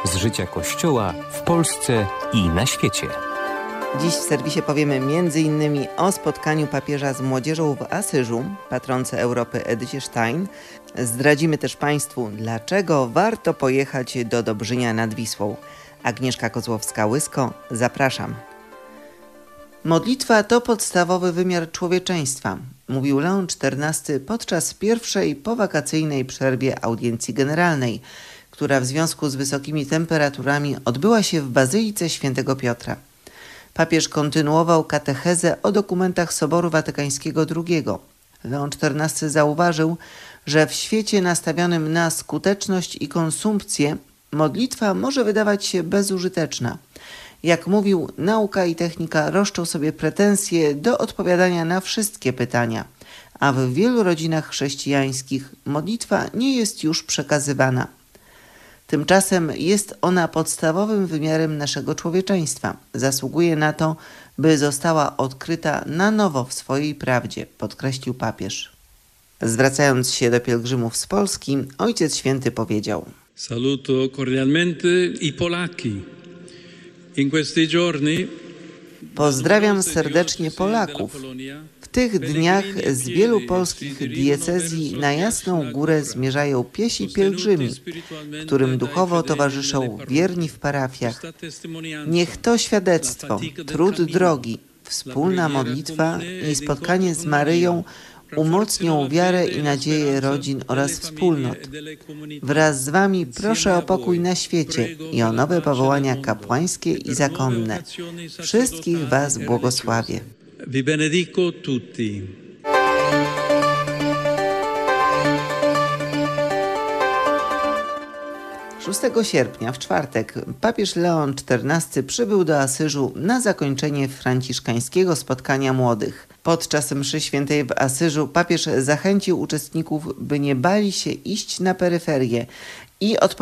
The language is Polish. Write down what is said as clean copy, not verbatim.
z życia Kościoła w Polsce i na świecie. Dziś w serwisie powiemy m.in. o spotkaniu papieża z młodzieżą w Asyżu, patronce Europy Edycie Stein. Zdradzimy też Państwu, dlaczego warto pojechać do Dobrzynia nad Wisłą. Agnieszka Kozłowska-Łysko, zapraszam. Modlitwa to podstawowy wymiar człowieczeństwa, mówił Leon XIV podczas pierwszej powakacyjnej przerwie audiencji generalnej, która w związku z wysokimi temperaturami odbyła się w Bazylice Świętego Piotra. Papież kontynuował katechezę o dokumentach Soboru Watykańskiego II. Leon XIV zauważył, że w świecie nastawionym na skuteczność i konsumpcję modlitwa może wydawać się bezużyteczna. Jak mówił, nauka i technika roszczą sobie pretensje do odpowiadania na wszystkie pytania, a w wielu rodzinach chrześcijańskich modlitwa nie jest już przekazywana. Tymczasem jest ona podstawowym wymiarem naszego człowieczeństwa. Zasługuje na to, by została odkryta na nowo w swojej prawdzie, podkreślił papież. Zwracając się do pielgrzymów z Polski, Ojciec Święty powiedział: Saluto cordialmente i Polaki. In questi giorni pozdrawiam serdecznie Polaków. W tych dniach z wielu polskich diecezji na Jasną Górę zmierzają piesi pielgrzymi, którym duchowo towarzyszą wierni w parafiach. Niech to świadectwo, trud drogi, wspólna modlitwa i spotkanie z Maryją umocnią wiarę i nadzieję rodzin oraz wspólnot. Wraz z Wami proszę o pokój na świecie i o nowe powołania kapłańskie i zakonne. Wszystkich Was błogosławię. Vi benedico tutti. Szóstego sierpnia, w czwartek, papież Leon XIV przybył do Asyżu na zakończenie franciszkańskiego spotkania młodych. Podczas mszy świętej w Asyżu papież zachęcił uczestników, by nie bali się iść na peryferię i